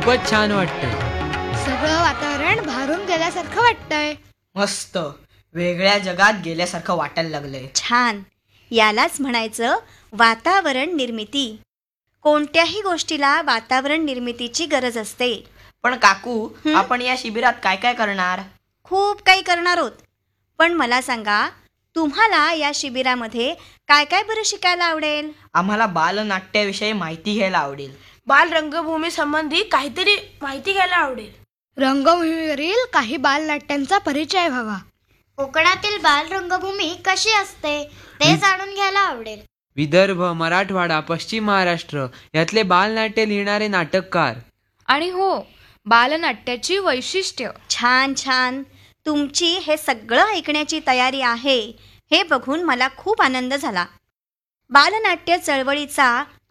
खूपच छान वाटतंय. सगळं वातावरण भारून गेल्यासारखं वाटतंय. मस्त. वेगळ्या जगात गेल्यासारखं वाटायला लागलंय. छान. यालाच म्हणायचं वातावरण निर्मिती. कोणत्याही गोष्टीला वातावरण निर्मितीची गरज असते. पण काकू, आपण या शिबिरात काय काय करणार? खूप काही करणार आहोत. पण मला सांगा, तुम्हाला या शिबिरामध्ये काय काय बरं शिकायला आवडेल? आम्हाला बालनाट्याविषयी माहिती घ्यायला आवडेल. बाल रंगभूमी संबंधी काहीतरी माहिती घ्यायला आवडेल. रंगभूमीवरील काही बालनाट्यांचा परिचय व्हावा. कोकणातील बाल रंगभूमी कशी असते ते जाणून घ्यायला आवडेल. विदर्भ, मराठवाडा, पश्चिम महाराष्ट्र यातले बालनाट्य लिहिणारे नाटककार. आणि हो, बालनाट्याची वैशिष्ट्य. छान छान. तुमची हे सगळं ऐकण्याची तयारी आहे हे बघून मला खूप आनंद झाला. बालनाट्य चळवळीचा